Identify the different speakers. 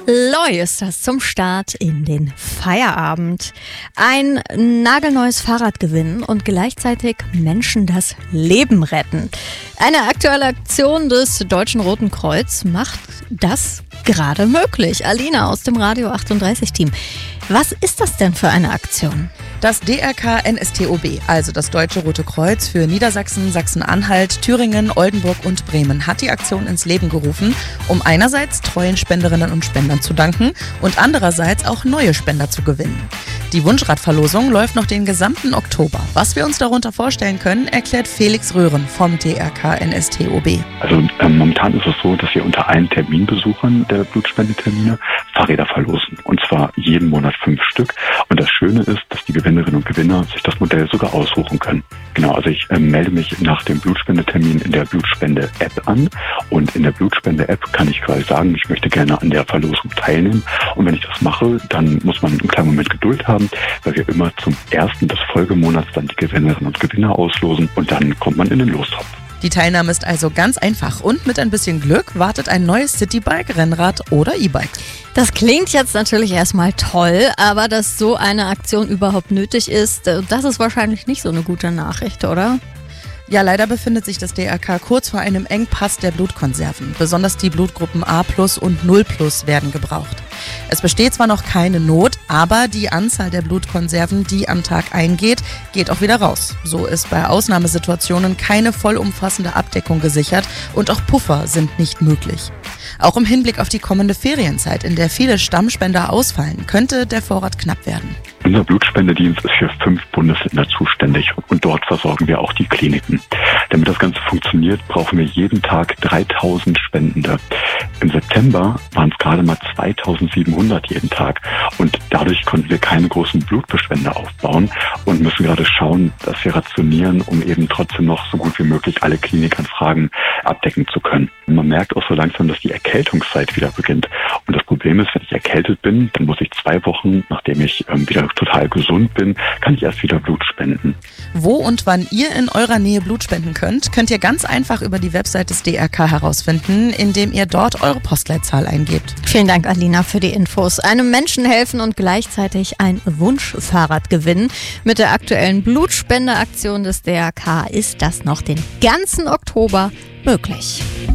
Speaker 1: Loi ist das zum Start in den Feierabend. Ein nagelneues Fahrrad gewinnen und gleichzeitig Menschen das Leben retten. Eine aktuelle Aktion des Deutschen Roten Kreuz macht das gerade möglich. Alina aus dem Radio 38 Team. Was ist das denn für eine Aktion?
Speaker 2: Das DRK-NSTOB, also das Deutsche Rote Kreuz für Niedersachsen, Sachsen-Anhalt, Thüringen, Oldenburg und Bremen, hat die Aktion ins Leben gerufen, um einerseits treuen Spenderinnen und Spendern zu danken und andererseits auch neue Spender zu gewinnen. Die Wunschradverlosung läuft noch den gesamten Oktober. Was wir uns darunter vorstellen können, erklärt Felix Röhren vom DRK-NSTOB.
Speaker 3: Also momentan ist es so, dass wir unter allen Terminbesuchern der Blutspendetermine Fahrräder verlosen. Und zwar jeden Monat 5 Stück. Und das Schöne ist, dass die Gewinnerinnen und Gewinner sich das Modell sogar aussuchen können. Genau, also ich melde mich nach dem Blutspendetermin in der Blutspende-App an. Und in der Blutspende-App kann ich quasi sagen, ich möchte gerne an der Verlosung teilnehmen. Und wenn ich das mache, dann muss man einen kleinen Moment Geduld haben, weil wir immer zum 1. des Folgemonats dann die Gewinnerinnen und Gewinner auslosen und dann kommt man in den Lostopf.
Speaker 2: Die Teilnahme ist also ganz einfach und mit ein bisschen Glück wartet ein neues Citybike, Rennrad oder E-Bike.
Speaker 1: Das klingt jetzt natürlich erstmal toll, aber dass so eine Aktion überhaupt nötig ist, das ist wahrscheinlich nicht so eine gute Nachricht, oder?
Speaker 2: Ja, leider befindet sich das DRK kurz vor einem Engpass der Blutkonserven. Besonders die Blutgruppen A+ und 0+ werden gebraucht. Es besteht zwar noch keine Not, aber die Anzahl der Blutkonserven, die am Tag eingeht, geht auch wieder raus. So ist bei Ausnahmesituationen keine vollumfassende Abdeckung gesichert und auch Puffer sind nicht möglich. Auch im Hinblick auf die kommende Ferienzeit, in der viele Stammspender ausfallen, könnte der Vorrat knapp werden.
Speaker 3: Unser Blutspendedienst ist für 5 Bundesländer zuständig und dort versorgen wir auch die Kliniken. Damit das Ganze funktioniert, brauchen wir jeden Tag 3000 Spendende. Im September waren es gerade mal 2700 jeden Tag und dadurch konnten wir keine großen Blutbestände aufbauen und müssen gerade schauen, dass wir rationieren, um eben trotzdem noch so gut wie möglich alle Klinikanfragen abdecken zu können. Und man merkt auch so langsam, dass die Erkältungszeit wieder beginnt. Und das Problem ist, wenn ich erkältet bin, dann muss ich 2 Wochen, nachdem ich wieder total gesund bin, kann ich erst wieder Blut spenden.
Speaker 2: Wo und wann ihr in eurer Nähe Blut spenden könnt ihr ganz einfach über die Website des DRK herausfinden, indem ihr dort eure Postleitzahl eingebt.
Speaker 1: Vielen Dank, Alina, für die Infos. Einem Menschen helfen und gleichzeitig ein Wunschfahrrad gewinnen. Mit der aktuellen Blutspendeaktion des DRK ist das noch den ganzen Oktober möglich.